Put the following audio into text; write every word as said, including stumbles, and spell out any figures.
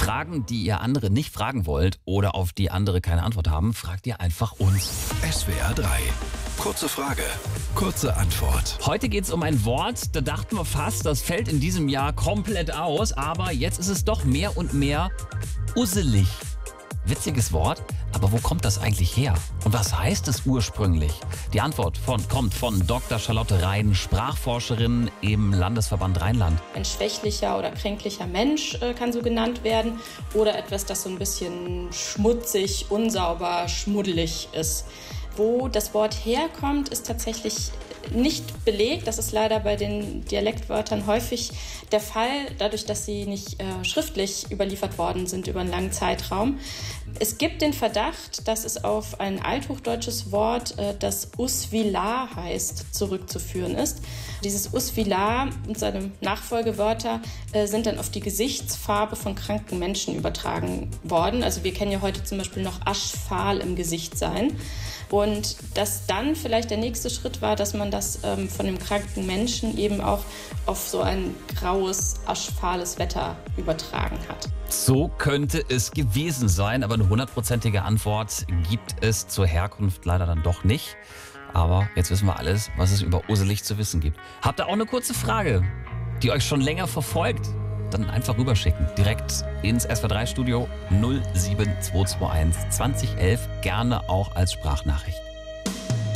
Fragen, die ihr andere nicht fragen wollt oder auf die andere keine Antwort haben, fragt ihr einfach uns. S W R drei. Kurze Frage, kurze Antwort. Heute geht es um ein Wort, da dachten wir fast, das fällt in diesem Jahr komplett aus, aber jetzt ist es doch mehr und mehr usselig. Witziges Wort, aber wo kommt das eigentlich her? Und was heißt es ursprünglich? Die Antwort von, kommt von Doktor Charlotte Rhein, Sprachforscherin im Landesverband Rheinland. Ein schwächlicher oder kränklicher Mensch äh, kann so genannt werden oder etwas, das so ein bisschen schmutzig, unsauber, schmuddelig ist. Wo das Wort herkommt, ist tatsächlich nicht belegt. Das ist leider bei den Dialektwörtern häufig der Fall, dadurch, dass sie nicht äh, schriftlich überliefert worden sind über einen langen Zeitraum. Es gibt den Verdacht, dass es auf ein althochdeutsches Wort, äh, das Usvilar heißt, zurückzuführen ist. Dieses Usvilar und seine Nachfolgewörter äh, sind dann auf die Gesichtsfarbe von kranken Menschen übertragen worden. Also wir kennen ja heute zum Beispiel noch aschfahl im Gesicht sein. Und dass dann vielleicht der nächste Schritt war, dass man das ähm, von dem kranken Menschen eben auch auf so ein graues, aschfahles Wetter übertragen hat. So könnte es gewesen sein, aber eine hundertprozentige Antwort gibt es zur Herkunft leider dann doch nicht. Aber jetzt wissen wir alles, was es über usselig zu wissen gibt. Habt ihr auch eine kurze Frage, die euch schon länger verfolgt? Dann einfach rüberschicken. Direkt ins S W R drei Studio null sieben zwei zwei eins zwanzig elf. Gerne auch als Sprachnachricht.